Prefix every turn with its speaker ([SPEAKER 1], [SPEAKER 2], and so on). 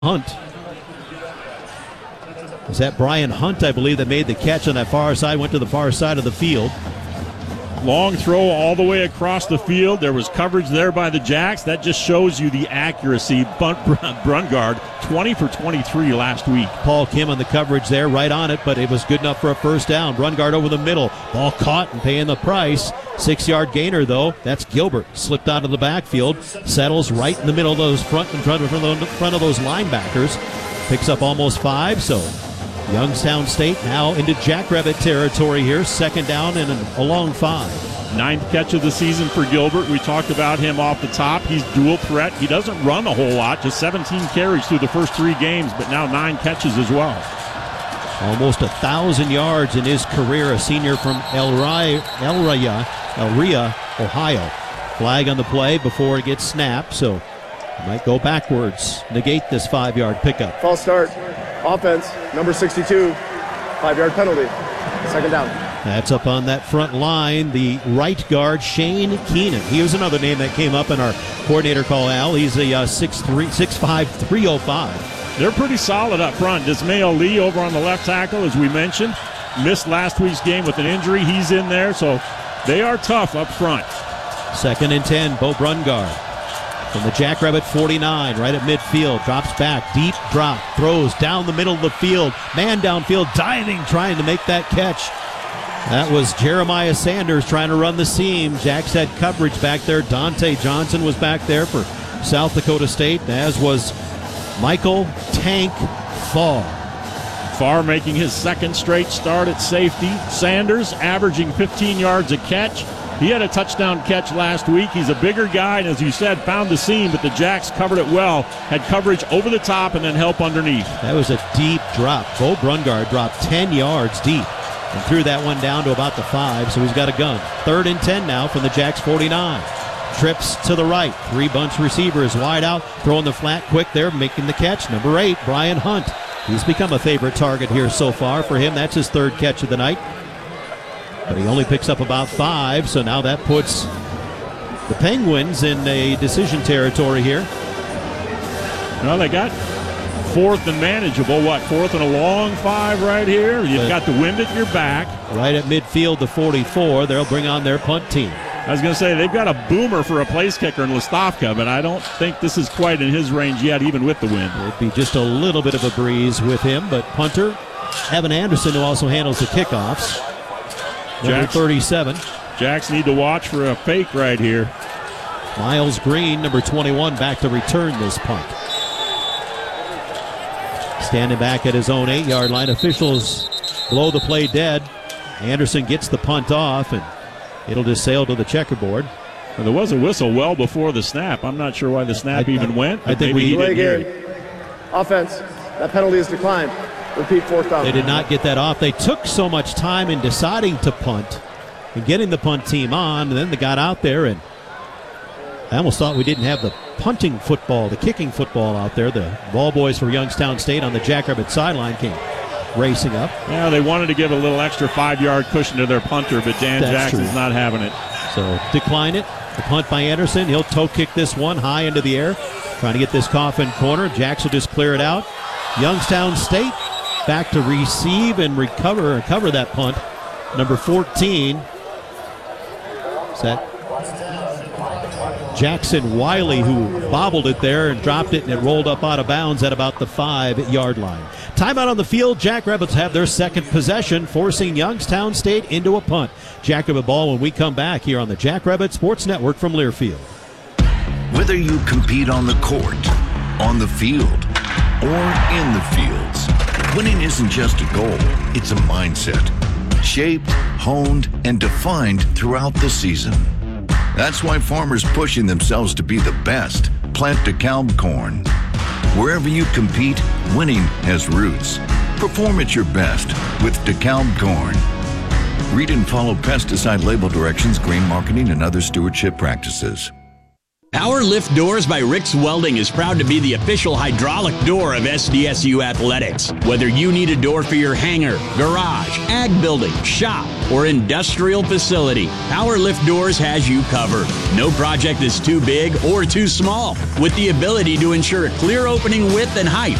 [SPEAKER 1] Hunt. Was that Brian Hunt, I believe, that made the catch on that far side, went to the far side of the field.
[SPEAKER 2] Long throw all the way across the field. There was coverage there by the Jacks. That just shows you the accuracy. Brungard, 20 for 23 last week.
[SPEAKER 1] Paul Kim on the coverage there, right on it, but it was good enough for a first down. Brungard over the middle. Ball caught and paying the price. 6-yard gainer, though. That's Gilbert. Slipped out of the backfield. Settles right in the middle of those in front of those linebackers. Picks up almost 5, so Youngstown State now into Jackrabbit territory here. Second down and a long 5.
[SPEAKER 2] Ninth catch of the season for Gilbert. We talked about him off the top. He's dual threat. He doesn't run a whole lot, just 17 carries through the first 3 games, but now 9 catches as well.
[SPEAKER 1] Almost 1,000 yards in his career, a senior from El Ria, Ohio. Flag on the play before it gets snapped, so it might go backwards, negate this 5-yard pickup.
[SPEAKER 3] False start. Offense, number 62, 5-yard penalty. Second down.
[SPEAKER 1] That's up on that front line, the right guard, Shane Keenan. He was another name that came up in our coordinator call, Al. He's a 6'5", 305.
[SPEAKER 2] They're pretty solid up front. Dismail Lee over on the left tackle, as we mentioned, missed last week's game with an injury. He's in there, so they are tough up front.
[SPEAKER 1] 2nd and 10, Bo Brungard. From the Jackrabbit 49, right at midfield, drops back, deep drop, throws down the middle of the field, man downfield, diving, trying to make that catch. That was Jeremiah Sanders trying to run the seam. Jacks had coverage back there. Dante Johnson was back there for South Dakota State, as was Michael Tank Farr.
[SPEAKER 2] Farr making his 2nd straight start at safety. Sanders averaging 15 yards a catch. He had a touchdown catch last week. He's a bigger guy, and as you said, found the seam, but the Jacks covered it well. Had coverage over the top and then help underneath.
[SPEAKER 1] That was a deep drop. Bo Brungard dropped 10 yards deep and threw that one down to about the 5, so he's got a gun. 3rd and 10 now from the Jacks 49. Trips to the right. 3 bunch receivers wide out, throwing the flat quick there, making the catch. Number 8, Brian Hunt. He's become a favorite target here so far for him. That's his 3rd catch of the night. But he only picks up about 5, so now that puts the Penguins in a decision territory here.
[SPEAKER 2] Well, they got 4th and manageable. 4th and a long 5 right here. You've got the wind at your back.
[SPEAKER 1] Right at midfield, the 44. They'll bring on their punt team.
[SPEAKER 2] I was going to say, they've got a boomer for a place kicker in Listowka, but I don't think this is quite in his range yet, even with the wind.
[SPEAKER 1] It'd be just a little bit of a breeze with him, but punter, Evan Anderson, who also handles the kickoffs. Number 37.
[SPEAKER 2] Jacks need to watch for a fake right here.
[SPEAKER 1] Miles Green, number 21, back to return this punt. Standing back at his own 8-yard line. Officials blow the play dead. Anderson gets the punt off, and it'll just sail to the checkerboard.
[SPEAKER 2] And there was a whistle well before the snap. I'm not sure why the snap even went.
[SPEAKER 1] I think we
[SPEAKER 3] didn't hear it. Offense, that penalty is declined. Repeat, 4th down.
[SPEAKER 1] They did not get that off. They took so much time in deciding to punt and getting the punt team on, and then they got out there, and I almost thought we didn't have the punting football, the kicking football out there. The ball boys for Youngstown State on the Jackrabbit sideline came racing up.
[SPEAKER 2] Yeah, they wanted to give a little extra 5-yard cushion to their punter, but Dan Jackson's not having it.
[SPEAKER 1] So decline it. The punt by Anderson. He'll toe kick this one high into the air, trying to get this coffin corner. Jacks will just clear it out. Youngstown State back to receive and recover that punt. Number 14. Is that Jackson Wiley, who bobbled it there and dropped it, and it rolled up out of bounds at about the 5-yard line. Timeout on the field. Jackrabbits have their 2nd possession, forcing Youngstown State into a punt. Jackrabbit ball when we come back here on the Jackrabbit Sports Network from Learfield.
[SPEAKER 4] Whether you compete on the court, on the field, or in the fields, winning isn't just a goal, it's a mindset. Shaped, honed, and defined throughout the season. That's why farmers pushing themselves to be the best plant DeKalb corn. Wherever you compete, winning has roots. Perform at your best with DeKalb corn. Read and follow pesticide label directions, grain marketing, and other stewardship practices.
[SPEAKER 5] Power Lift Doors by Rick's Welding is proud to be the official hydraulic door of SDSU Athletics. Whether you need a door for your hangar, garage, ag building, shop, or industrial facility, Power Lift Doors has you covered. No project is too big or too small, with the ability to ensure a clear opening width and height